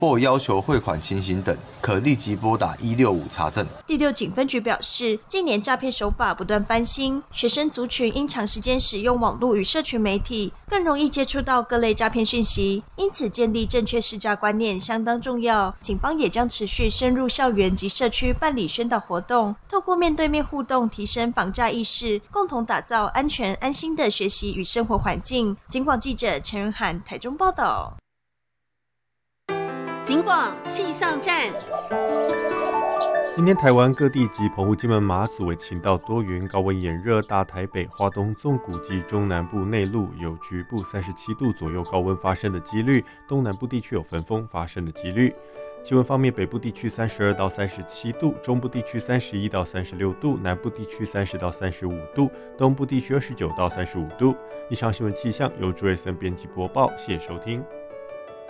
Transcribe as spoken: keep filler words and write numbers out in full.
或要求汇款情形等，可立即拨打一六五查证。 第六警分局表示，近年诈骗手法不断翻新，学生族群因长时间使用网络与社群媒体，更容易接触到各类诈骗讯息，因此建立正确识诈观念相当重要。警方也将持续深入校园及社区办理宣导活动，透过面对面互动，提升防诈意识，共同打造安全安心的学习与生活环境。警广记者陈仁涵台中报道。 警广气象站。 今天台湾各地及澎湖、金门、马祖为晴到多云，高温炎热，大台北、花东纵谷及中南部内陆有局部三十七度左右高温发生的几率，东南部地区有焚风发生的几率。气温方面，北部地区三十二到三十七度，中部地区三十一到三十六度，南部地区三十到三十五度，东部地区二十九到三十五度。以上新闻气象由朱瑞森编辑播报，谢谢收听。